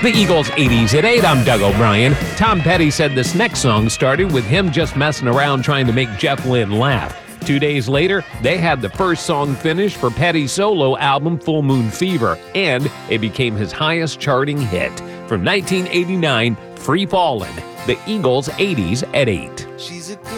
The Eagles' 80s at 8. I'm Doug O'Brien. Tom Petty said this next song started with him just messing around trying to make Jeff Lynne laugh. 2 days later, they had the first song finished for Petty's solo album Full Moon Fever, and it became his highest charting hit. From 1989, Free Fallin', the Eagles' 80s at 8.